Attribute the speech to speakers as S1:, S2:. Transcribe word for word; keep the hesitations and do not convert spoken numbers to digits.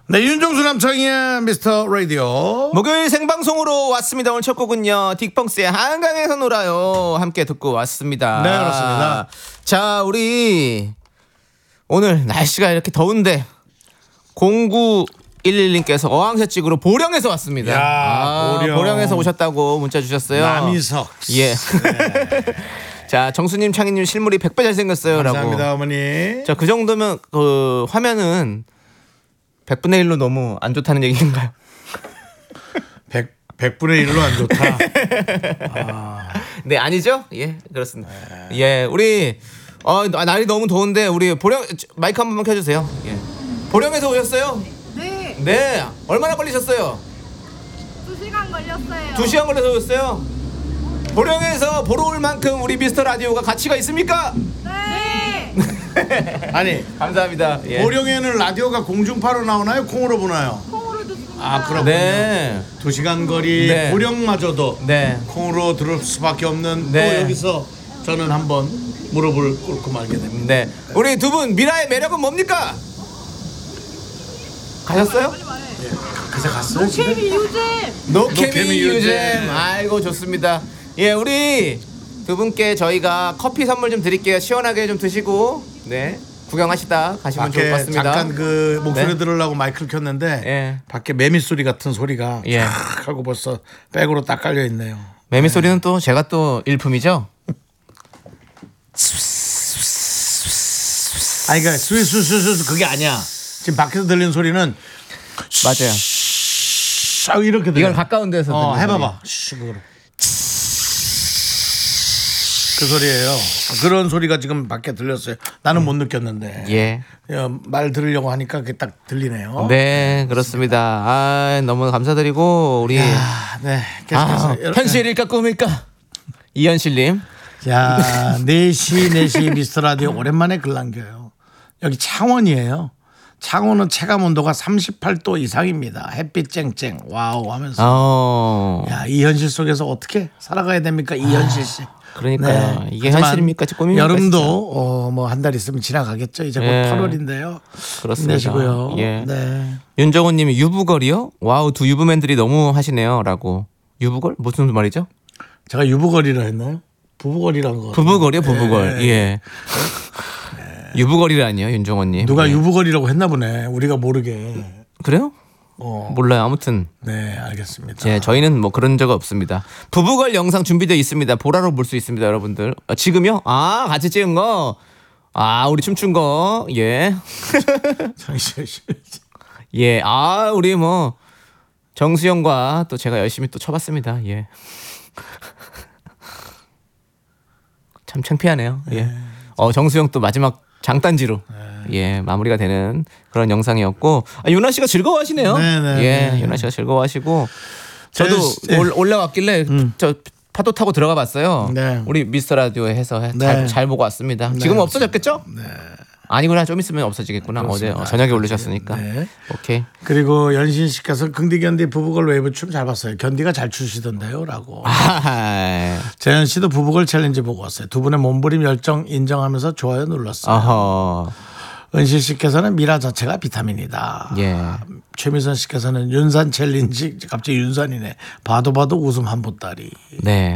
S1: 네, 윤정수 남창희의 미스터 라디오
S2: 목요일 생방송으로 왔습니다. 오늘 첫 곡은요 딕펑스의 한강에서 놀아요 함께 듣고 왔습니다.
S1: 네, 그렇습니다.
S2: 자, 우리 오늘 날씨가 이렇게 더운데 공구일일님께서 어항새찍으로 보령에서 왔습니다.
S1: 야,
S2: 아,
S1: 보령.
S2: 보령에서 오셨다고 문자 주셨어요.
S1: 남이석.
S2: 예.
S1: 네.
S2: 자, 정수님, 창희님 실물이 백배 잘생겼어요.
S1: 감사합니다,
S2: 라고.
S1: 어머니.
S2: 자, 그 정도면 그 화면은 백분의 일로 너무 안 좋다는 얘기인가요?
S1: 백, 백분의 일로 안 좋다.
S2: 네, 아니죠? 예, 그렇습니다. 예, 우리 어, 날이 너무 더운데 우리 보령 마이크 한 번만 켜주세요. 예. 보령에서 오셨어요?
S3: 네,
S2: 네. 얼마나 걸리셨어요?
S3: 두 시간 걸렸어요.
S2: 두 시간 걸려서 오셨어요? 보령에서 보러 올 만큼 우리 미스터 라디오가 가치가 있습니까?
S3: 네.
S1: 아니,
S2: 감사합니다. 예.
S1: 보령에는 라디오가 공중파로 나오나요? 콩으로 보나요?
S3: 콩으로 듣습니다.
S1: 아, 그렇군요.
S2: 네.
S1: 두 시간 거리
S2: 네.
S1: 보령마저도
S2: 네.
S1: 콩으로 들을 수밖에 없는
S2: 네.
S1: 또 여기서 저는 한번 무릎을 꿇고 말게 됩니다.
S2: 네. 우리 두 분 미라의 매력은 뭡니까? 가셨어요?
S1: 그새 갔어요, 집에?
S3: 케미 유잼.
S2: 노케미
S1: 노케미
S2: 유잼.
S1: 유잼.
S2: 아이고, 좋습니다. 예, 우리 두 분께 저희가 커피 선물 좀 드릴게요. 시원하게 좀 드시고 네 구경하시다 가시면 좋을 것
S1: 밖에
S2: 같습니다.
S1: 잠깐 그 목소리
S2: 네.
S1: 들으려고 마이크를 켰는데
S2: 예.
S1: 밖에 매미 소리 같은 소리가
S2: 예.
S1: 탁 하고 벌써 백으로 딱 깔려 있네요.
S2: 매미 소리는 또 제가 또 일품이죠.
S1: 아니 그러니까 스위스스스 그게 아니야. 지금 밖에서 들리는 소리는
S2: 맞아요.
S1: 샤 이렇게 들려.
S2: 이건 가까운 데서
S1: 어,
S2: 듣는
S1: 해봐봐. 쉬, 그거로. 그 소리예요. 그런 소리가 지금 밖에 들렸어요. 나는 못 느꼈는데.
S2: 예.
S1: 어, 말 들으려고 하니까 그게 딱 들리네요.
S2: 네, 그렇습니다. 아, 너무 감사드리고 우리
S1: 아, 네. 계속해서
S2: 아,
S1: 여러-
S2: 현실일까 꿈일까 이현실님.
S1: 야, 네 시 네 시 미스터 라디오 오랜만에 글 남겨요. 여기 창원이에요. 창원은 체감 온도가 삼십팔 도 이상입니다. 햇빛 쨍쨍 와우 하면서.
S2: 어.
S1: 야, 이 현실 속에서 어떻게 살아가야 됩니까? 이 현실 씨.
S2: 그러니까요. 이게
S1: 하지만
S2: 현실입니까? 꿈입니까?
S1: 여름도
S2: 진짜?
S1: 어, 뭐 한 달 있으면 지나가겠죠. 이제 곧
S2: 예.
S1: 팔월인데요.
S2: 그렇습니다.
S1: 힘내시고요.
S2: 예.
S1: 네.
S2: 윤정훈 님이 유부걸이요? 와우, 두 유부맨들이 너무 하시네요. 라고. 유부걸? 무슨 말이죠?
S1: 제가 유부걸이라 했나요? 부부걸이란 거.
S2: 부부걸이요, 부부걸. 예. 유부걸이라니요, 윤정훈 님.
S1: 누가
S2: 예.
S1: 유부걸이라고 했나 보네. 우리가 모르게.
S2: 그래요?
S1: 어.
S2: 몰라요. 아무튼.
S1: 네, 알겠습니다.
S2: 예, 저희는 뭐 그런 적 없습니다. 부부걸 영상 준비되어 있습니다. 보라로 볼 수 있습니다, 여러분들. 아, 지금요? 아, 같이 찍은 거. 아, 우리 춤춘 거. 예.
S1: 잠시만요.
S2: 예. 아, 우리 뭐 정수영과 또 제가 열심히 또 쳐봤습니다. 예. 참 창피하네요. 예. 어, 정수영 또 마지막 장단지로 예 마무리가 되는 그런 영상이었고 아, 윤아 씨가 즐거워하시네요.
S1: 네네.
S2: 예, 윤아 씨가 즐거워하시고 저도
S1: 네.
S2: 올, 올라왔길래
S1: 음.
S2: 저 파도 타고 들어가 봤어요.
S1: 네.
S2: 우리 미스터 라디오에 해서 해-
S1: 네.
S2: 잘, 잘 보고 왔습니다.
S1: 네,
S2: 지금 없어졌겠죠?
S1: 네.
S2: 아니구나, 좀 있으면 없어지겠구나. 어제
S1: 그렇습니다.
S2: 어, 저녁에 올리셨으니까.
S1: 네.
S2: 오케이.
S1: 그리고 연신 씨께서 긍디 견디 부부걸 웨이브 춤 잘 봤어요. 견디가 잘 추시던데요라고.
S2: 아,
S1: 재현 씨도 부부걸 챌린지 보고 왔어요. 두 분의 몸부림 열정 인정하면서 좋아요 눌렀어요.
S2: 어허.
S1: 은실 씨께서는 미라 자체가 비타민이다.
S2: 예.
S1: 최미선 씨께서는 윤산 챌린지 갑자기 윤산이네. 봐도 봐도 웃음 한 보따리.
S2: 네.